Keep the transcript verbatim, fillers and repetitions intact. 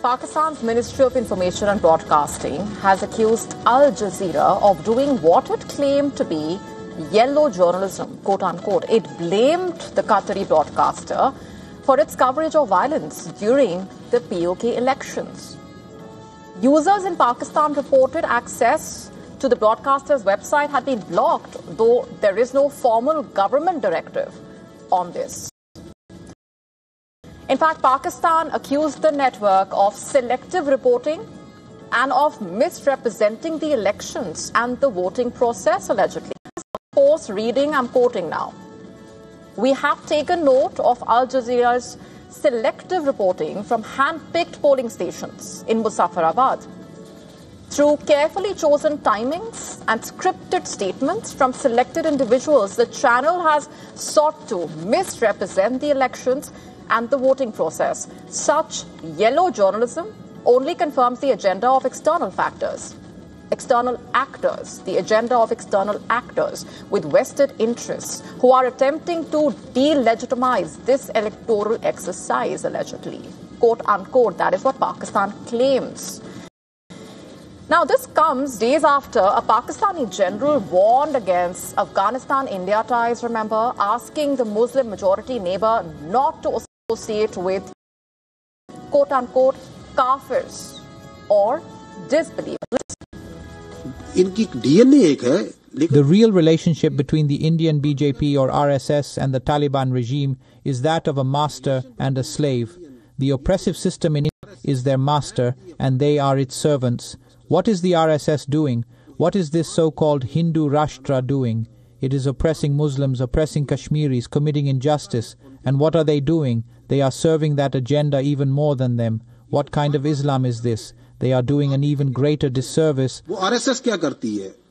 Pakistan's Ministry of Information and Broadcasting has accused Al Jazeera of doing what it claimed to be yellow journalism, quote unquote. It blamed the Qatari broadcaster for its coverage of violence during the P O K elections. Users in Pakistan reported access to the broadcaster's website had been blocked, though there is no formal government directive on this. In fact, Pakistan accused the network of selective reporting and of misrepresenting the elections and the voting process, allegedly. Of course, reading, I'm quoting now. We have taken note of Al Jazeera's selective reporting from hand-picked polling stations in Muzaffarabad. Through carefully chosen timings and scripted statements from selected individuals, the channel has sought to misrepresent the elections and the voting process. Such yellow journalism only confirms the agenda of external factors, external actors, the agenda of external actors with vested interests who are attempting to delegitimize this electoral exercise, allegedly. Quote unquote, that is what Pakistan claims. Now, this comes days after a Pakistani general warned against Afghanistan-India ties, remember, asking the Muslim-majority neighbor not to associate with, quote-unquote, kafirs or disbelievers. The real relationship between the Indian B J P or R S S and the Taliban regime is that of a master and a slave. The oppressive system in India is their master and they are its servants. What is the R S S doing? What is this so-called Hindu Rashtra doing? It is oppressing Muslims, oppressing Kashmiris, committing injustice. And what are they doing? They are serving that agenda even more than them. What kind of Islam is this? They are doing an even greater disservice. वो RSS क्या करती है?